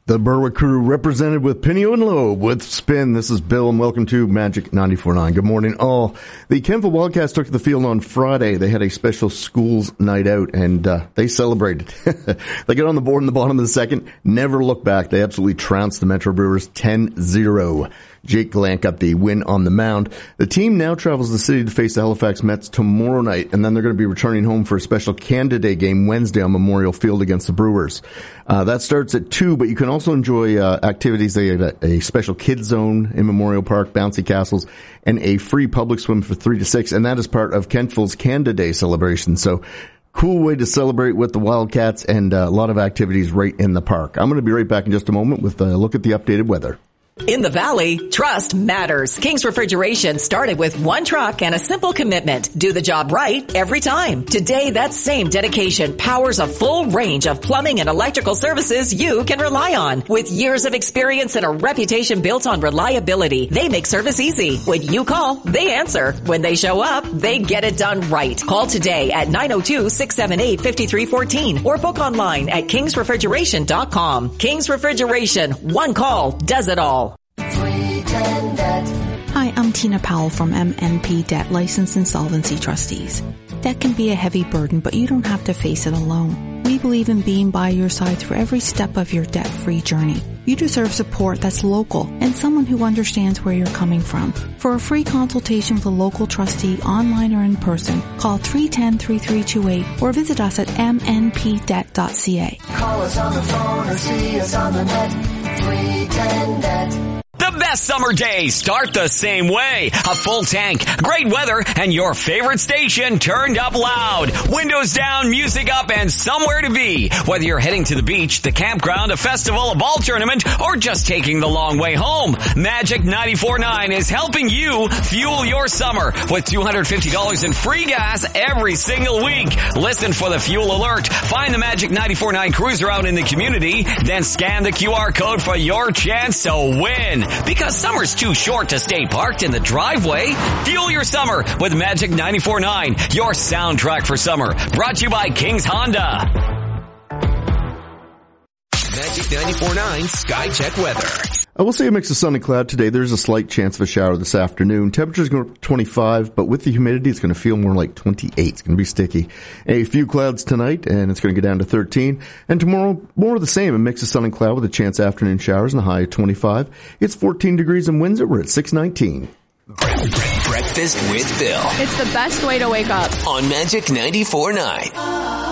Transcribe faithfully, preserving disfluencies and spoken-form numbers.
The Berwick crew represented with Pinio and Loeb with Spin. This is Bill, and welcome to Magic ninety-four point nine. Good morning, all. The Kentville Wildcats took to the field on Friday. They had a special schools night out, and uh, they celebrated. They get on the board in the bottom of the second, never look back. They absolutely trounced the Metro Brewers ten zero. Jake Glank got the win on the mound. The team now travels to the city to face the Halifax Mets tomorrow night, and then they're going to be returning home for a special Canada Day game Wednesday on Memorial Field against the Brewers. Uh, that starts at two, but you can also enjoy uh, activities. They have a, a special kids zone in Memorial Park, bouncy castles, and a free public swim for three to six, and that is part of Kentville's Canada Day celebration. So, cool way to celebrate with the Wildcats, and uh, a lot of activities right in the park. I'm going to be right back in just a moment with a look at the updated weather. In the Valley, trust matters. King's Refrigeration started with one truck and a simple commitment. Do the job right every time. Today, that same dedication powers a full range of plumbing and electrical services you can rely on. With years of experience and a reputation built on reliability, they make service easy. When you call, they answer. When they show up, they get it done right. Call today at nine oh two, six seven eight, five three one four or book online at kings refrigeration dot com. King's Refrigeration. One call does it all. Hi, I'm Tina Powell from M N P Debt License Insolvency Trustees. Debt can be a heavy burden, but you don't have to face it alone. We believe in being by your side through every step of your debt-free journey. You deserve support that's local and someone who understands where you're coming from. For a free consultation with a local trustee, online or in person, call three one zero, three three two eight or visit us at m n p debt dot c a. Call us on the phone or see us on the net. three ten debt. The best summer days start the same way. A full tank, great weather, and your favorite station turned up loud. Windows down, music up, and somewhere to be. Whether you're heading to the beach, the campground, a festival, a ball tournament, or just taking the long way home, Magic ninety-four point nine is helping you fuel your summer with two hundred fifty dollars in free gas every single week. Listen for the fuel alert. Find the Magic ninety-four point nine cruiser out in the community, then scan the Q R code for your chance to win. Because summer's too short to stay parked in the driveway. Fuel your summer with Magic ninety-four point nine, your soundtrack for summer. Brought to you by King's Honda. Magic ninety-four point nine Sky Check weather. I will say a mix of sun and cloud today. There's a slight chance of a shower this afternoon. Temperature's going to twenty-five, but with the humidity, it's going to feel more like twenty-eight. It's going to be sticky. A few clouds tonight, and it's going to go down to thirteen. And tomorrow, more of the same. A mix of sun and cloud with a chance of afternoon showers and a high of twenty-five. It's fourteen degrees in Windsor. We're at six nineteen. Breakfast with Bill. It's the best way to wake up. On Magic ninety-four point nine.